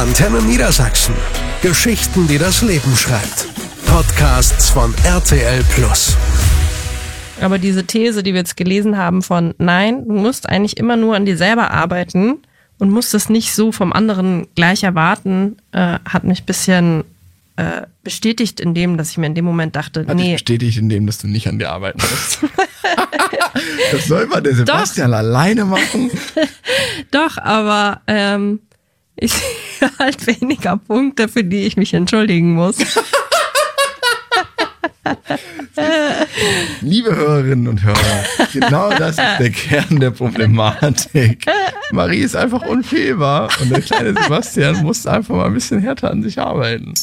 Antenne Niedersachsen. Geschichten, die das Leben schreibt. Podcasts von RTL+. Aber diese These, die wir jetzt gelesen haben von, nein, du musst eigentlich immer nur an dir selber arbeiten und musst es nicht so vom anderen gleich erwarten, hat mich ein bisschen bestätigt in dem, dass ich mir in dem Moment dachte, Hat dich bestätigt in dem, dass du nicht an dir arbeiten musst. Das soll mal der Sebastian alleine machen. Doch, aber ich sehe halt weniger Punkte, für die ich mich entschuldigen muss. Liebe Hörerinnen und Hörer, genau das ist der Kern der Problematik. Marie ist einfach unfehlbar und der kleine Sebastian muss einfach mal ein bisschen härter an sich arbeiten.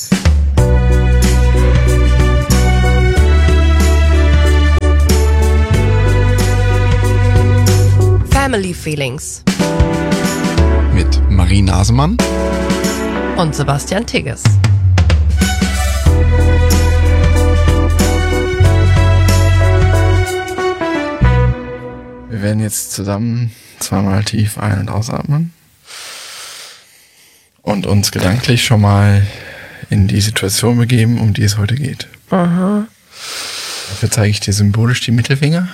Family Feelings Mit Marie Nasemann und Sebastian Tigges. Wir werden jetzt zusammen zweimal tief ein- und ausatmen und uns gedanklich schon mal in die Situation begeben, um die es heute geht. Aha. Dafür zeige ich dir symbolisch die Mittelfinger.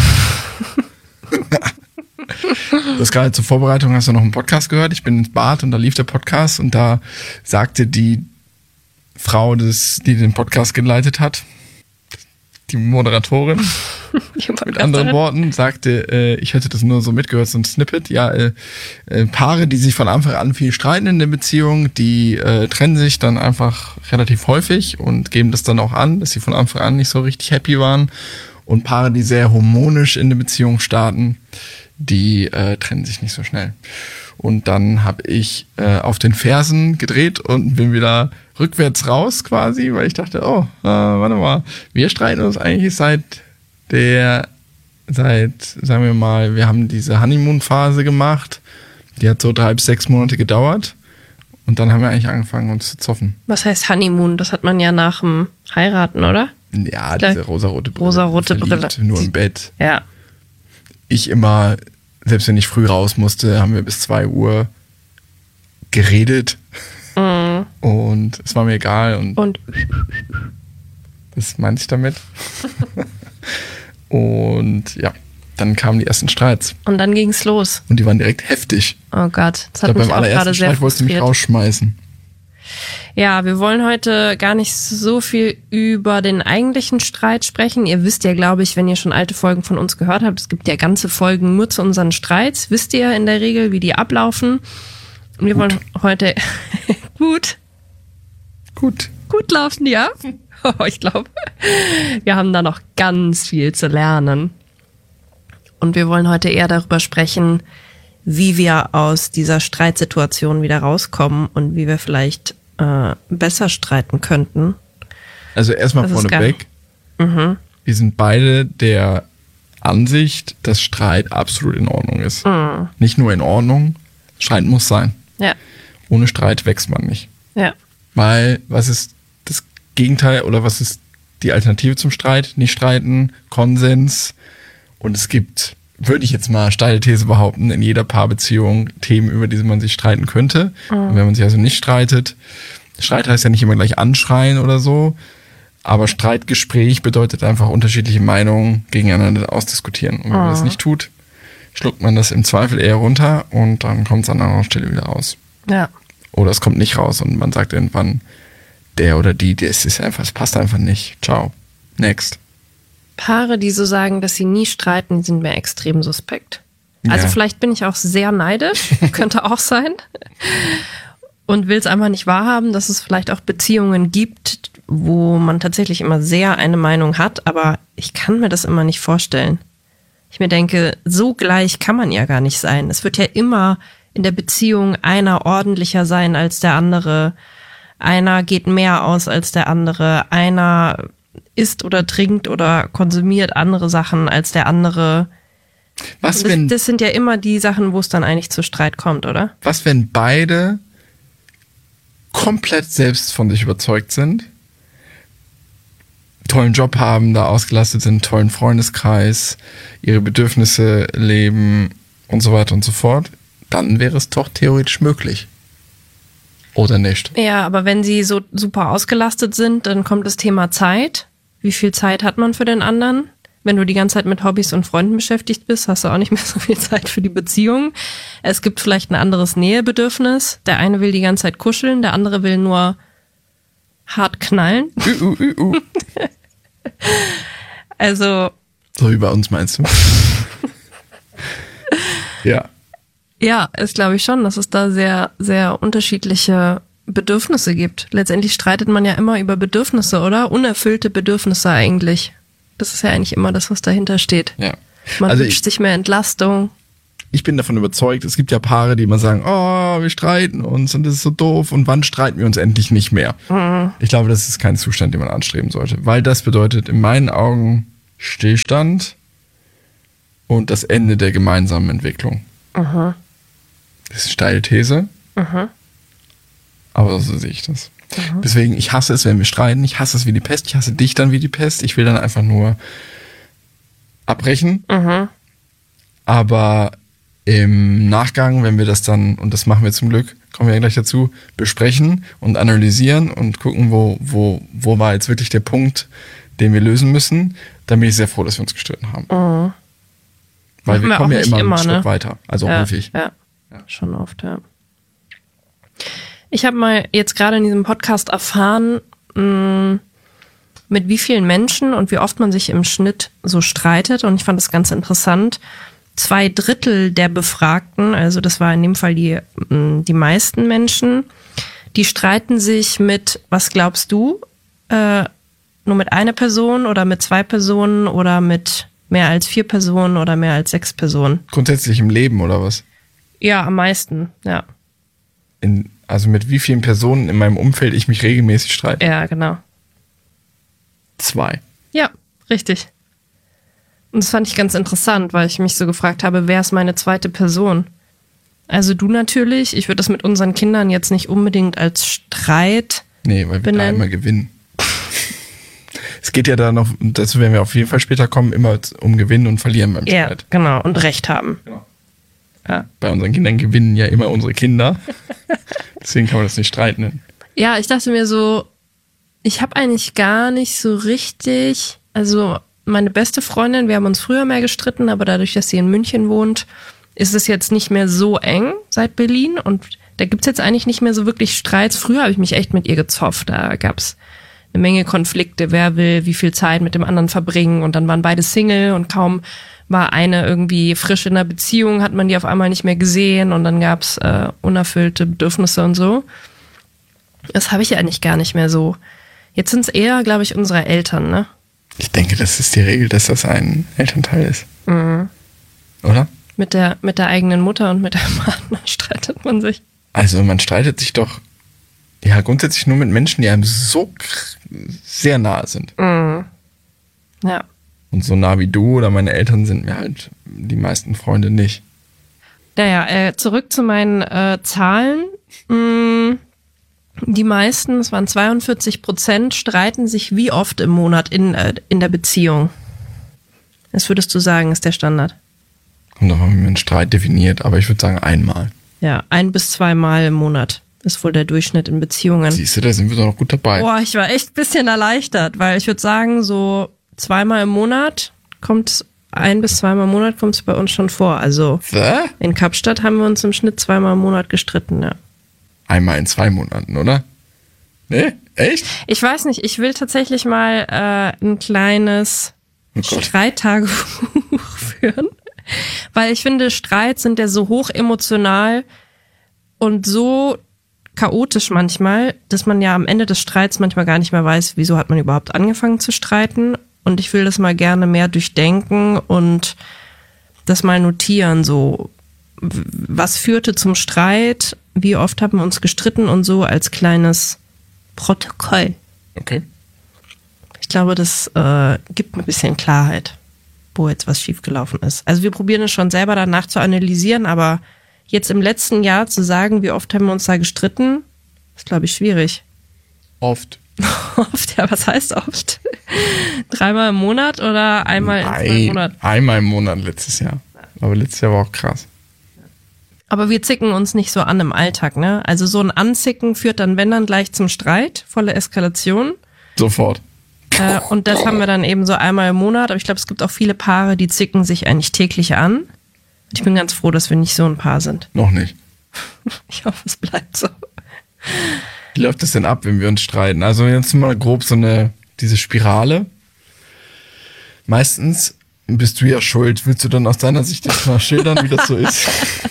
Du hast gerade zur Vorbereitung, hast du noch einen Podcast gehört? Ich bin ins Bad und da lief der Podcast und da sagte die Frau, die den Podcast geleitet hat, die Moderatorin, mit anderen Worten, sagte, ich hätte das nur so mitgehört, so ein Snippet, Paare, die sich von Anfang an viel streiten in der Beziehung, die trennen sich dann einfach relativ häufig und geben das dann auch an, dass sie von Anfang an nicht so richtig happy waren. Und Paare, die sehr harmonisch in der Beziehung starten, die trennen sich nicht so schnell. Und dann habe ich auf den Fersen gedreht und bin wieder rückwärts raus quasi, weil ich dachte, warte mal, wir streiten uns eigentlich seit, sagen wir mal, wir haben diese Honeymoon-Phase gemacht, die hat so 3 bis 6 Monate gedauert und dann haben wir eigentlich angefangen, uns zu zoffen. Was heißt Honeymoon? Das hat man ja nach dem Heiraten, oder? Ja, diese rosarote Brille. Rosarote Brille. Nur im Bett. Ja. Ich immer, selbst wenn ich früh raus musste, haben wir bis 2 Uhr geredet. Mhm. Und es war mir egal. Und das meinte ich damit. Und ja, dann kamen die ersten Streits. Und dann ging's los. Und die waren direkt heftig. Oh Gott, das hat ich glaube, mich beim auch allerersten gerade sehr Streit wolltest du mich frustriert. rausschmeißen. Ja, wir wollen heute gar nicht so viel über den eigentlichen Streit sprechen. Ihr wisst ja, glaube ich, wenn ihr schon alte Folgen von uns gehört habt, es gibt ja ganze Folgen nur zu unseren Streits. Wisst ihr in der Regel, wie die ablaufen? Und wir wollen heute gut laufen die ab. Ich glaube, wir haben da noch ganz viel zu lernen. Und wir wollen heute eher darüber sprechen, wie wir aus dieser Streitsituation wieder rauskommen und wie wir vielleicht besser streiten könnten. Also erstmal vorneweg, wir sind beide der Ansicht, dass Streit absolut in Ordnung ist. Mhm. Nicht nur in Ordnung, Streit muss sein. Ja. Ohne Streit wächst man nicht. Ja. Weil, was ist das Gegenteil oder was ist die Alternative zum Streit? Nicht streiten, Konsens. Und es gibt, würde ich jetzt mal steile These behaupten, in jeder Paarbeziehung Themen, über die man sich streiten könnte. Und wenn man sich also nicht streitet, Streit heißt ja nicht immer gleich anschreien oder so, aber Streitgespräch bedeutet einfach unterschiedliche Meinungen gegeneinander ausdiskutieren. Und wenn man das nicht tut, schluckt man das im Zweifel eher runter und dann kommt es an anderer Stelle wieder raus. Ja. Oder es kommt nicht raus und man sagt irgendwann, der oder die, es passt einfach nicht. Ciao. Next. Paare, die so sagen, dass sie nie streiten, sind mir extrem suspekt. Also vielleicht bin ich auch sehr neidisch, könnte auch sein. Und will es einfach nicht wahrhaben, dass es vielleicht auch Beziehungen gibt, wo man tatsächlich immer sehr eine Meinung hat, aber ich kann mir das immer nicht vorstellen. Ich mir denke, so gleich kann man ja gar nicht sein. Es wird ja immer in der Beziehung einer ordentlicher sein als der andere. Einer geht mehr aus als der andere. Einer isst oder trinkt oder konsumiert andere Sachen als der andere. Das sind ja immer die Sachen, wo es dann eigentlich zu Streit kommt, oder? Was, wenn beide komplett selbst von sich überzeugt sind, tollen Job haben, da ausgelastet sind, tollen Freundeskreis, ihre Bedürfnisse leben und so weiter und so fort, dann wäre es doch theoretisch möglich. oder nicht. Ja, aber wenn sie so super ausgelastet sind, dann kommt das Thema Zeit. Wie viel Zeit hat man für den anderen? Wenn du die ganze Zeit mit Hobbys und Freunden beschäftigt bist, hast du auch nicht mehr so viel Zeit für die Beziehung. Es gibt vielleicht ein anderes Nähebedürfnis. Der eine will die ganze Zeit kuscheln, der andere will nur hart knallen. Also. So wie bei uns, meinst du? Ja. Ja, ist glaube ich schon, dass es da sehr, sehr unterschiedliche Bedürfnisse gibt. Letztendlich streitet man ja immer über Bedürfnisse, oder? Unerfüllte Bedürfnisse eigentlich. Das ist ja eigentlich immer das, was dahinter steht. Ja. Man wünscht sich mehr Entlastung. Ich bin davon überzeugt, es gibt ja Paare, die immer sagen, oh, wir streiten uns und das ist so doof und wann streiten wir uns endlich nicht mehr? Mhm. Ich glaube, das ist kein Zustand, den man anstreben sollte, weil das bedeutet in meinen Augen Stillstand und das Ende der gemeinsamen Entwicklung. Mhm. Das ist eine steile These, aber so sehe ich das. Mhm. Deswegen, ich hasse es, wenn wir streiten, ich hasse es wie die Pest, ich hasse dich dann wie die Pest, ich will dann einfach nur abbrechen, aber im Nachgang, wenn wir das dann, und das machen wir zum Glück, kommen wir ja gleich dazu, besprechen und analysieren und gucken, wo war jetzt wirklich der Punkt, den wir lösen müssen, dann bin ich sehr froh, dass wir uns gestritten haben. Mhm. Weil wir kommen ja immer einen Schritt weiter, also häufig. Ja, schon oft, ja. Ich habe mal jetzt gerade in diesem Podcast erfahren, mit wie vielen Menschen und wie oft man sich im Schnitt so streitet. Und ich fand das ganz interessant. 2/3 der Befragten, also das war in dem Fall die meisten Menschen, die streiten sich mit, was glaubst du, nur mit einer Person oder mit 2 Personen oder mit mehr als 4 Personen oder mehr als 6 Personen? Grundsätzlich im Leben oder was? Ja, am meisten, ja. Also mit wie vielen Personen in meinem Umfeld ich mich regelmäßig streite? Ja, genau. 2. Ja, richtig. Und das fand ich ganz interessant, weil ich mich so gefragt habe, wer ist meine zweite Person? Also du natürlich. Ich würde das mit unseren Kindern jetzt nicht unbedingt als Streit weil wir da immer gewinnen. Es geht ja da noch, dazu werden wir auf jeden Fall später kommen, immer um Gewinnen und Verlieren beim Streit. Ja, genau. Und Recht haben. Genau. Ja. Bei unseren Kindern gewinnen ja immer unsere Kinder. Deswegen kann man das nicht Streit nennen. Ja, ich dachte mir so, ich habe eigentlich gar nicht so richtig, also meine beste Freundin, wir haben uns früher mehr gestritten, aber dadurch, dass sie in München wohnt, ist es jetzt nicht mehr so eng seit Berlin und da gibt's jetzt eigentlich nicht mehr so wirklich Streits. Früher habe ich mich echt mit ihr gezofft, da gab's eine Menge Konflikte, wer will wie viel Zeit mit dem anderen verbringen und dann waren beide Single und kaum war eine irgendwie frisch in einer Beziehung, hat man die auf einmal nicht mehr gesehen und dann gab's unerfüllte Bedürfnisse und so. Das habe ich ja eigentlich gar nicht mehr so. Jetzt sind es eher, glaube ich, unsere Eltern, ne? Ich denke, das ist die Regel, dass das ein Elternteil ist. Mhm. Oder? Mit der eigenen Mutter und mit dem Partner streitet man sich. Also man streitet sich doch ja grundsätzlich nur mit Menschen, die einem so sehr nahe sind. Mhm. Ja. Und so nah wie du oder meine Eltern sind mir halt die meisten Freunde nicht. Naja, zurück zu meinen Zahlen. Die meisten, es waren 42%, streiten sich wie oft im Monat in der Beziehung? Das würdest du sagen, ist der Standard? Kommt doch mal, wie man Streit definiert, aber ich würde sagen einmal. Ja, 1 bis 2 Mal im Monat ist wohl der Durchschnitt in Beziehungen. Siehst du, da sind wir doch noch gut dabei. Boah, ich war echt ein bisschen erleichtert, weil ich würde sagen, so 2 Mal im Monat kommt 1 bis 2 Mal im Monat kommt es bei uns schon vor. Also in Kapstadt haben wir uns im Schnitt 2 Mal im Monat gestritten, ja. Einmal in 2 Monaten, oder? Nee? Echt? Ich weiß nicht, ich will tatsächlich mal ein kleines Streittagebuch führen. Weil ich finde, Streits sind ja so hoch emotional und so chaotisch manchmal, dass man ja am Ende des Streits manchmal gar nicht mehr weiß, wieso hat man überhaupt angefangen zu streiten. Und ich will das mal gerne mehr durchdenken und das mal notieren, so was führte zum Streit, wie oft haben wir uns gestritten und so als kleines Protokoll. Okay. Ich glaube, das gibt ein bisschen Klarheit, wo jetzt was schiefgelaufen ist. Also wir probieren es schon selber danach zu analysieren, aber jetzt im letzten Jahr zu sagen, wie oft haben wir uns da gestritten, ist, glaube ich, schwierig. Oft. Oft, ja, was heißt oft? 3 Mal im Monat oder einmal in 2 Monaten? Einmal im Monat letztes Jahr. Aber letztes Jahr war auch krass. Aber wir zicken uns nicht so an im Alltag, ne? Also so ein Anzicken führt dann, wenn dann, gleich zum Streit, volle Eskalation. Sofort. Und das haben wir dann eben so einmal im Monat. Aber ich glaube, es gibt auch viele Paare, die zicken sich eigentlich täglich an. Ich bin ganz froh, dass wir nicht so ein Paar sind. Noch nicht. Ich hoffe, es bleibt so. Wie läuft das denn ab, wenn wir uns streiten? Also jetzt mal grob diese Spirale. Meistens bist du ja schuld. Willst du dann aus deiner Sicht jetzt mal schildern, wie das so ist?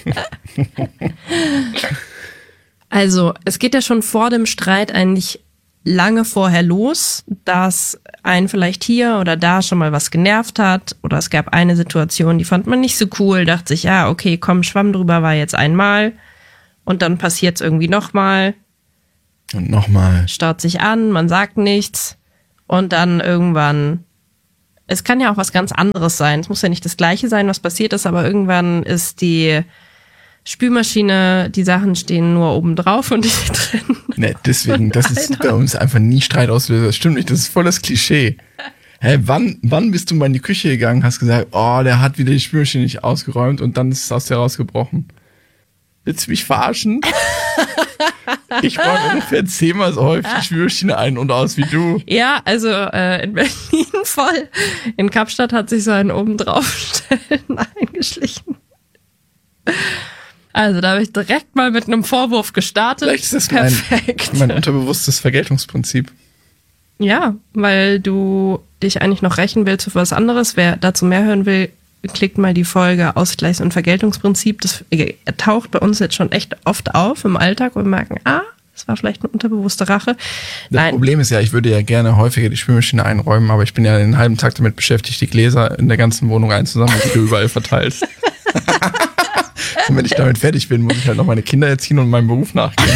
Also, es geht ja schon vor dem Streit eigentlich lange vorher los, dass einen vielleicht hier oder da schon mal was genervt hat oder es gab eine Situation, die fand man nicht so cool, dachte sich, ja, okay, komm, Schwamm drüber, war jetzt einmal und dann passiert es irgendwie nochmal. Und nochmal. Staut sich an, man sagt nichts und dann irgendwann, es kann ja auch was ganz anderes sein, es muss ja nicht das Gleiche sein, was passiert ist, aber irgendwann ist die Spülmaschine, die Sachen stehen nur oben drauf und nicht drin. Ne, deswegen, das ist bei uns einfach nie Streitauslöser. Das stimmt nicht, das ist voll das Klischee. Hä, wann bist du mal in die Küche gegangen, hast gesagt, oh, der hat wieder die Spülmaschine nicht ausgeräumt und dann ist es aus dir rausgebrochen? Willst du mich verarschen? Ich räume ungefähr 10-mal so häufig die Spülmaschine ein und aus wie du. Ja, also in Berlin voll. In Kapstadt hat sich so ein oben draufstellen eingeschlichen. Also da habe ich direkt mal mit einem Vorwurf gestartet. Vielleicht ist das perfekt. mein unterbewusstes Vergeltungsprinzip. Ja, weil du dich eigentlich noch rächen willst für was anderes. Wer dazu mehr hören will, klickt mal die Folge Ausgleichs- und Vergeltungsprinzip. Das taucht bei uns jetzt schon echt oft auf im Alltag und wir merken, das war vielleicht eine unterbewusste Rache. Das Problem ist ja, ich würde ja gerne häufiger die Spülmaschine einräumen, aber ich bin ja den halben Tag damit beschäftigt, die Gläser in der ganzen Wohnung einzusammeln, die du überall verteilst. Und wenn ich damit fertig bin, muss ich halt noch meine Kinder erziehen und meinem Beruf nachgehen.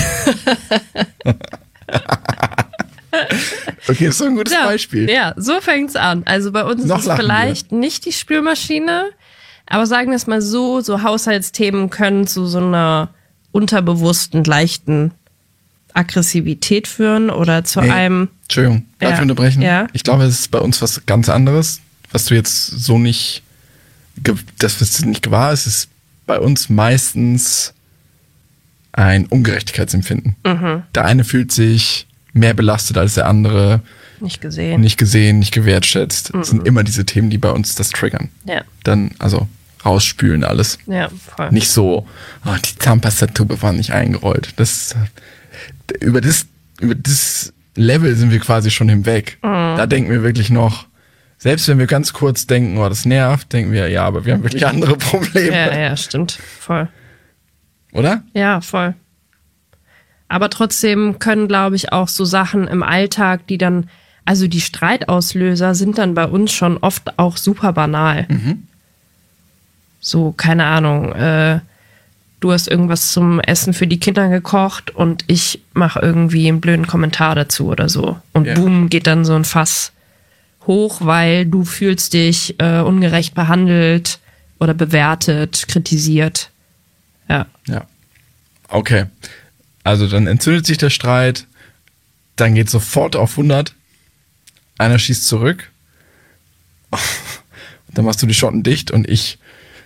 Okay, das ist so ein gutes Beispiel. Ja, so fängt's an. Also bei uns ist es vielleicht nicht die Spülmaschine, aber sagen wir es mal so Haushaltsthemen können zu so einer unterbewussten, leichten Aggressivität führen oder zu einem... Entschuldigung, darf ich unterbrechen? Ja. Ich glaube, es ist bei uns was ganz anderes, was du jetzt so nicht, das was nicht gewahr ist, ist bei uns meistens ein Ungerechtigkeitsempfinden. Mhm. Der eine fühlt sich mehr belastet als der andere. Nicht gesehen, nicht gewertschätzt. Das sind immer diese Themen, die bei uns das triggern. Ja. Dann, also rausspülen alles. Ja, voll. Nicht so, die Zahnpastatube war nicht eingerollt. Über das Level sind wir quasi schon hinweg. Mhm. Da denken wir wirklich noch, selbst wenn wir ganz kurz denken, das nervt, denken wir, ja, aber wir haben wirklich andere Probleme. Ja, stimmt. Voll. Oder? Ja, voll. Aber trotzdem können, glaube ich, auch so Sachen im Alltag, die dann, also die Streitauslöser sind dann bei uns schon oft auch super banal. Mhm. So, keine Ahnung, du hast irgendwas zum Essen für die Kinder gekocht und ich mache irgendwie einen blöden Kommentar dazu oder so. Und boom, geht dann so ein Fass hoch, weil du fühlst dich ungerecht behandelt oder bewertet, kritisiert. Ja. Okay. Also dann entzündet sich der Streit, dann geht sofort auf 100, einer schießt zurück, dann machst du die Schotten dicht und ich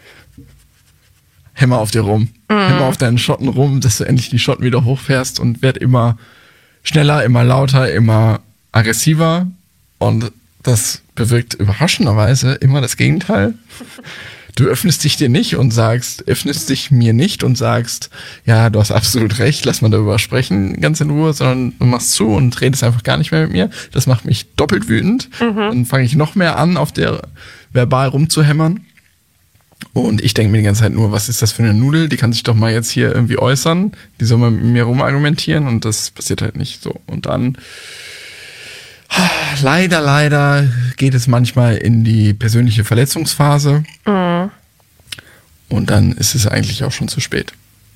hämmer auf dir rum. Hämmer auf deinen Schotten rum, dass du endlich die Schotten wieder hochfährst und werd immer schneller, immer lauter, immer aggressiver und das bewirkt überraschenderweise immer das Gegenteil. Du öffnest dich mir nicht und sagst, ja, du hast absolut recht, lass mal darüber sprechen, ganz in Ruhe, sondern du machst zu und redest einfach gar nicht mehr mit mir. Das macht mich doppelt wütend. Mhm. Dann fange ich noch mehr an, auf der verbal rumzuhämmern. Und ich denke mir die ganze Zeit nur, was ist das für eine Nudel? Die kann sich doch mal jetzt hier irgendwie äußern. Die soll mal mit mir rumargumentieren und das passiert halt nicht so. Und dann leider geht es manchmal in die persönliche Verletzungsphase. Mhm. Und dann ist es eigentlich auch schon zu spät.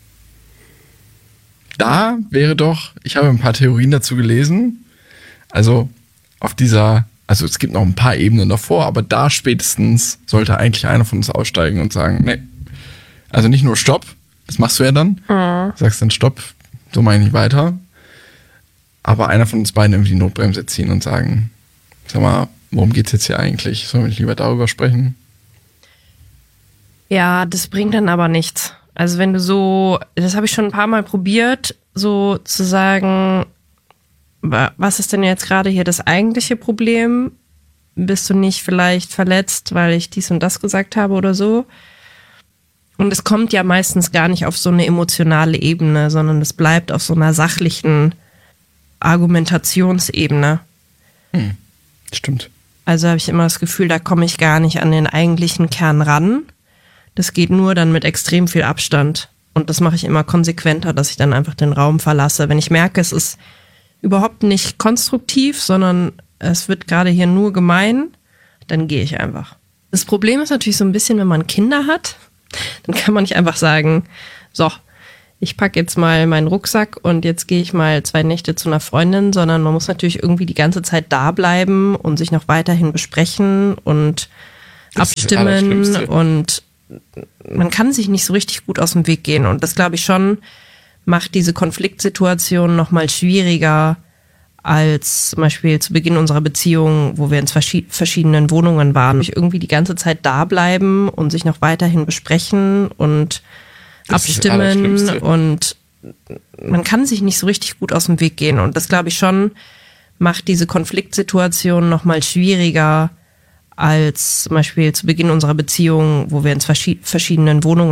Da wäre doch, ich habe ein paar Theorien dazu gelesen, also es gibt noch ein paar Ebenen davor, aber da spätestens sollte eigentlich einer von uns aussteigen und sagen, nee, also nicht nur Stopp, das machst du ja dann, sagst dann Stopp, so mache ich nicht weiter, aber einer von uns beiden irgendwie die Notbremse ziehen und sagen, sag mal, worum geht's jetzt hier eigentlich? Sollen wir nicht lieber darüber sprechen? Ja, das bringt dann aber nichts. Also wenn du so, das habe ich schon ein paar Mal probiert, so zu sagen, was ist denn jetzt gerade hier das eigentliche Problem? Bist du nicht vielleicht verletzt, weil ich dies und das gesagt habe oder so? Und es kommt ja meistens gar nicht auf so eine emotionale Ebene, sondern es bleibt auf so einer sachlichen Argumentationsebene. Stimmt. Also habe ich immer das Gefühl, da komme ich gar nicht an den eigentlichen Kern ran. Das geht nur dann mit extrem viel Abstand. Und das mache ich immer konsequenter, dass ich dann einfach den Raum verlasse. Wenn ich merke, es ist überhaupt nicht konstruktiv, sondern es wird gerade hier nur gemein, dann gehe ich einfach. Das Problem ist natürlich so ein bisschen, wenn man Kinder hat, dann kann man nicht einfach sagen, so, ich packe jetzt mal meinen Rucksack und jetzt gehe ich mal 2 Nächte zu einer Freundin, sondern man muss natürlich irgendwie die ganze Zeit da bleiben und sich noch weiterhin besprechen und abstimmen und man kann sich nicht so richtig gut aus dem Weg gehen. Und das, glaube ich, schon macht diese Konfliktsituation noch mal schwieriger als zum Beispiel zu Beginn unserer Beziehung, wo wir in verschiedenen Wohnungen waren. Irgendwie die ganze Zeit da bleiben und sich noch weiterhin besprechen und abstimmen und man kann sich nicht so richtig gut aus dem Weg gehen. Und das, glaube ich, schon macht diese Konfliktsituation noch mal schwieriger als zum Beispiel zu Beginn unserer Beziehung, wo wir in verschiedenen Wohnungen